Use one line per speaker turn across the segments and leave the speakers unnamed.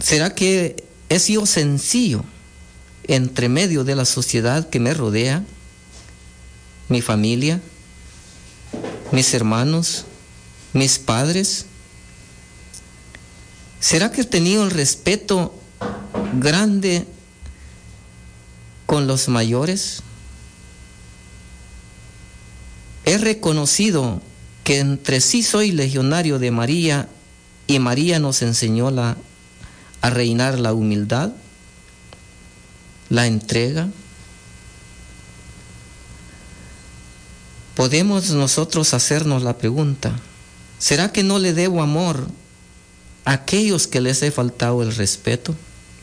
¿Será que he sido sencillo entre medio de la sociedad que me rodea, mi familia, mis hermanos, mis padres? ¿Será que he tenido el respeto grande con los mayores? He reconocido que entre sí soy legionario de María y María nos enseñó a reinar la humildad, la entrega. Podemos nosotros hacernos la pregunta: ¿será que no le debo amor a aquellos que les he faltado el respeto?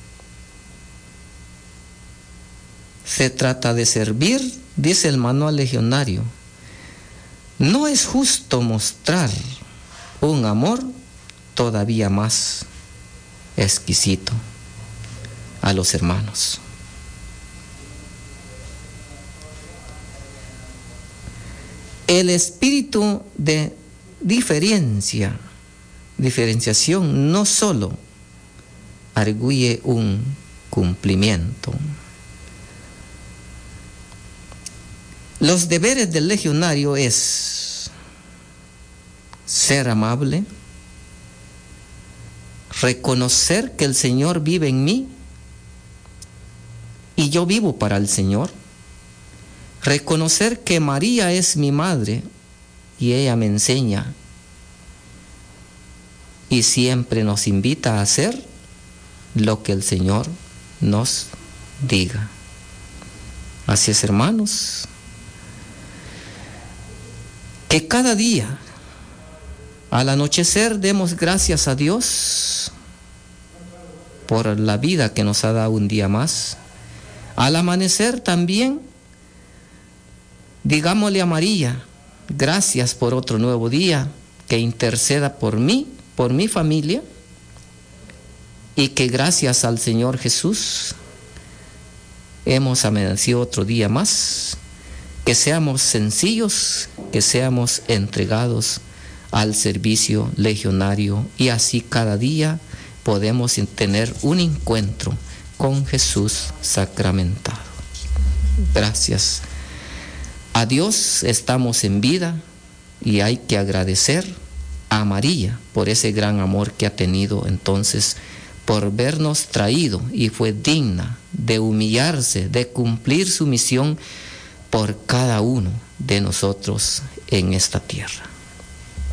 Se trata de servir, dice el manual legionario. No es justo mostrar un amor todavía más exquisito a los hermanos. El espíritu de diferenciación no solo arguye un cumplimiento. Los deberes del legionario es ser amable, reconocer que el Señor vive en mí y yo vivo para el Señor, reconocer que María es mi madre y ella me enseña y siempre nos invita a hacer lo que el Señor nos diga. Así es, hermanos, que cada día al anochecer demos gracias a Dios por la vida que nos ha dado un día más. Al amanecer también digámosle a María: gracias por otro nuevo día, que interceda por mí, por mi familia, y que gracias al Señor Jesús hemos amanecido otro día más. Que seamos sencillos, que seamos entregados al servicio legionario, y así cada día podemos tener un encuentro con Jesús sacramentado. Gracias a Dios estamos en vida, y hay que agradecer a María por ese gran amor que ha tenido entonces, por vernos traído, y fue digna de humillarse, de cumplir su misión por cada uno de nosotros en esta tierra.